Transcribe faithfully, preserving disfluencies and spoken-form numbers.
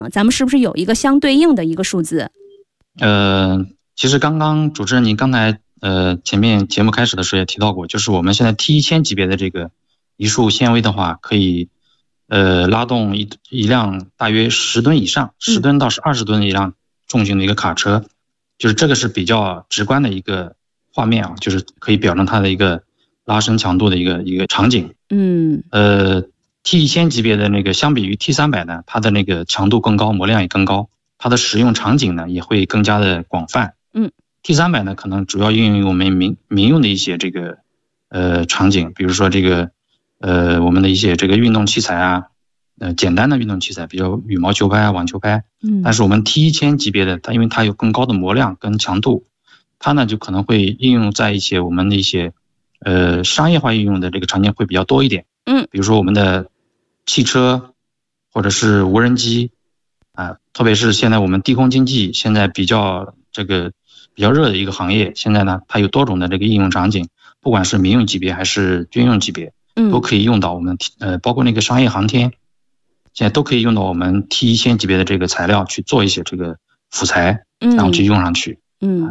咱们是不是有一个相对应的一个数字？ 呃，其实刚刚主持人您刚才呃前面节目开始的时候也提到过，就是我们现在 T 一千 级别的这个一束纤维的话，可以呃拉动一一辆大约十吨以上，十吨到是二十吨的一辆重型的一个卡车，就是这个是比较直观的一个画面啊，就是可以表征它的一个拉伸强度的一个一个场景。 嗯， 呃 T 一千 级别的那个相比于 T 三百 呢，它的那个强度更高，模量也更高，它的使用场景呢也会更加的广泛。 嗯 T 三百 呢可能主要应用于我们民民用的一些这个呃场景，比如说这个呃我们的一些这个运动器材啊，呃简单的运动器材，比如羽毛球拍啊、网球拍。 嗯， 但是我们 T 一千 级别的，它因为它有更高的模量跟强度，它呢就可能会应用在一些我们的一些呃商业化应用的这个场景会比较多一点。 嗯， 比如说我们的汽车或者是无人机啊，特别是现在我们低空经济现在比较这个比较热的一个行业，现在呢它有多种的这个应用场景，不管是民用级别还是军用级别，都可以用到我们呃包括那个商业航天，现在都可以用到我们 T 一千 级别的这个材料去做一些这个辅材，然后去用上去。 嗯。